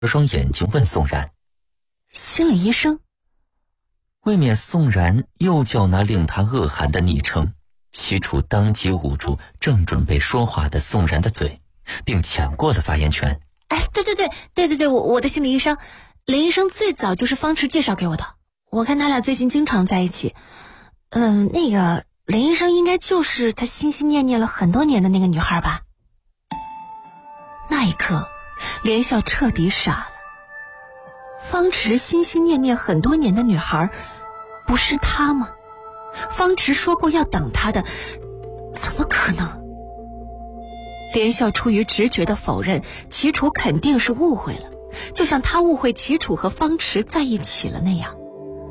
了双眼睛问宋然：“ 心理医生？” 未免宋然又叫那令他恶寒的昵称，齐楚当即捂住正准备说话的宋然的嘴，并抢过了发言权。 对，我的心理医生，林医生最早就是方池介绍给我的，我看他俩最近经常在一起。那个林医生应该就是他心心念念了很多年的那个女孩吧？那一刻，连笑彻底傻了。方池心心念念很多年的女孩，不是他吗？方池说过要等他的，怎么可能？连笑出于直觉的否认，齐楚肯定是误会了，就像他误会齐楚和方池在一起了那样。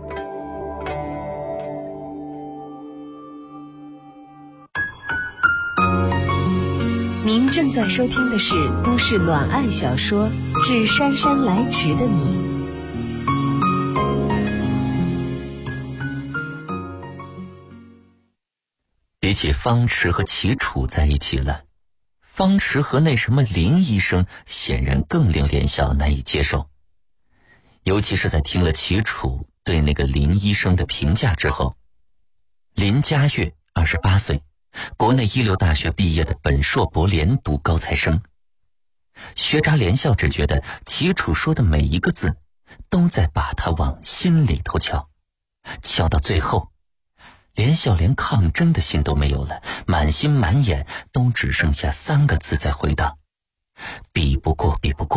您正在收听的是都市暖爱小说《致姗姗来迟的你》。 比起方池和齐楚在一起了，方池和那什么林医生显然更令连笑难以接受。尤其是在听了齐楚对那个林医生的评价之后。林佳悦28岁，国内一流大学毕业的本硕博连读高材生。学渣连笑只觉得齐楚说的每一个字都在把他往心里头敲，敲到最后连笑连抗争的心都没有了，满心满眼都只剩下3个字在回答：比不过。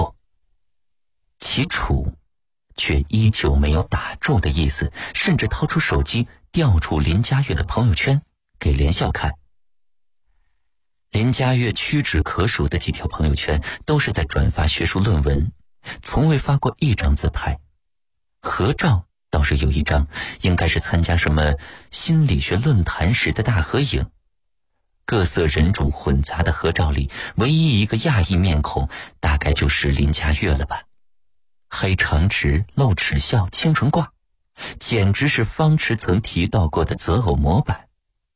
齐楚却依旧没有打住的意思，甚至掏出手机调出林佳悦的朋友圈给连笑看。林佳悦屈指可数的几条朋友圈都是在转发学术论文，从未发过一张自拍。合照倒是有一张，应该是参加什么心理学论坛时的大合影。各色人种混杂的合照里，唯一一个亚裔面孔大概就是林佳悦了吧。黑长直、露齿笑、清纯挂，简直是方池曾提到过的择偶模板。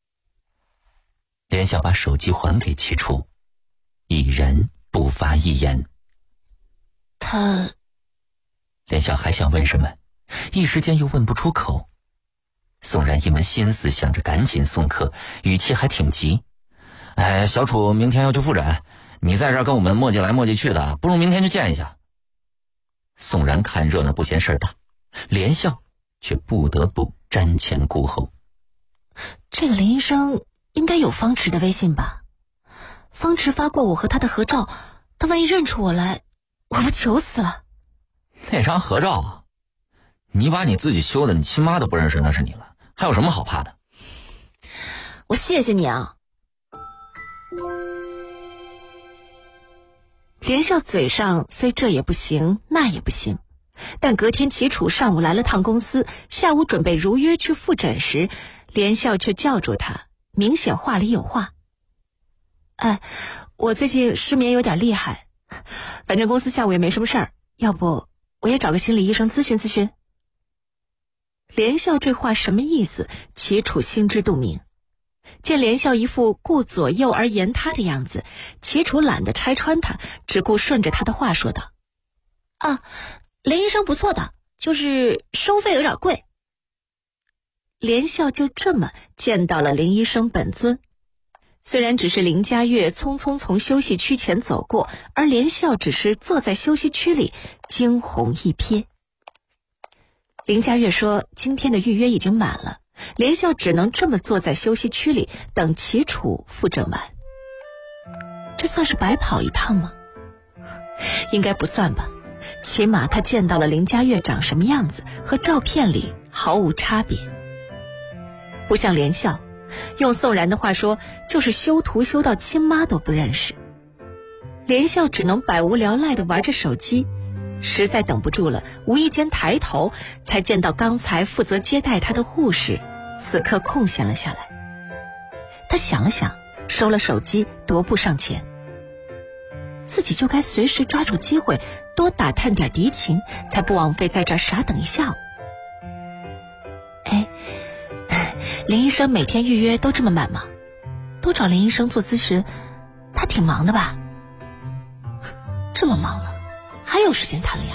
连笑把手机还给齐楚，已然不发一言。 他…… 连笑还想问什么，一时间又问不出口。宋然一门心思想着赶紧送客，语气还挺急：“小楚明天要去复诊，你在这儿跟我们磨叽来磨叽去的，不如明天就见一下。”宋然看热闹不嫌事儿大，连笑却不得不瞻前顾后。 这个林医生应该有方池的微信吧？方池发过我和他的合照，他万一认出我来，我不求死了。 那张合照啊，你把你自己修的你亲妈都不认识那是你了，还有什么好怕的？ 我谢谢你啊。连笑嘴上虽这也不行那也不行，但隔天齐楚上午来了趟公司，下午准备如约去复诊时，连笑却叫住他，明显话里有话。我最近失眠有点厉害，反正公司下午也没什么事儿，要不我也找个心理医生咨询咨询。连笑这话什么意思，齐楚心知肚明。见连笑一副顾左右而言他的样子，齐楚懒得拆穿他，只顾顺着他的话说道：“林医生不错的，就是收费有点贵。”连笑就这么见到了林医生本尊。虽然只是林佳悦匆匆从休息区前走过，而连笑只是坐在休息区里惊鸿一瞥。林佳悦说今天的预约已经满了，连笑只能这么坐在休息区里等齐楚复诊完。这算是白跑一趟吗？应该不算吧，起码他见到了林佳悦长什么样子，和照片里毫无差别。不像连笑，用宋然的话说，就是修图修到亲妈都不认识。连笑只能百无聊赖地玩着手机，实在等不住了，无意间抬头，才见到刚才负责接待他的护士此刻空闲了下来。他想了想，收了手机，踱步上前。自己就该随时抓住机会，多打探点敌情，才不枉费在这儿傻等一下午。林医生每天预约都这么满吗？都找林医生做咨询，他挺忙的吧？这么忙了， 还有时间谈恋爱。